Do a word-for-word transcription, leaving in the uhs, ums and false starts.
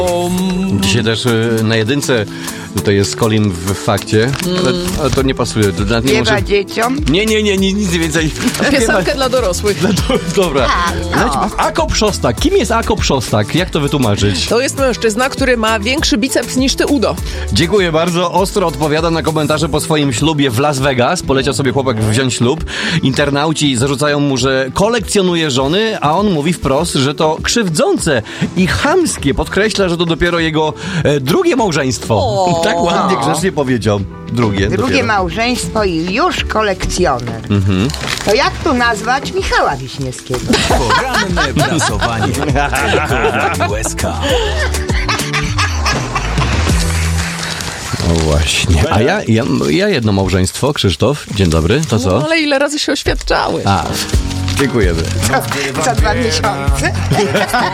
Dzisiaj też y, na jedynce tutaj jest Colin w fakcie, ale, ale to nie pasuje. To nawet nie Śpiewa może... dzieciom. Nie, nie, nie, nie, nic więcej. Piosenkę dla dorosłych. Dobra. no. Akop Szostak. Kim jest Akop Szostak? Jak to wytłumaczyć? To jest mężczyzna, który ma większy biceps niż ty, Udo. Dziękuję bardzo. Ostro odpowiada na komentarze po swoim ślubie w Las Vegas. Poleciał sobie chłopak wziąć ślub. Internauci zarzucają mu, że kolekcjonuje żony, a on mówi wprost, że to krzywdzące i chamskie. Podkreśla, że to dopiero jego e, drugie małżeństwo. O. Tak ładnie, grzecznie powiedział. Drugie. Drugie dopiero. małżeństwo i już kolekcjoner. Mhm. To jak tu nazwać Michała Wiśniewskiego? Poranne prasowanie. Tylko U S K. O właśnie. A ja, ja, ja jedno małżeństwo, Krzysztof. Dzień dobry. To No, co? ale ile razy się oświadczały? A, dziękujemy. Co, co dwa miesiące?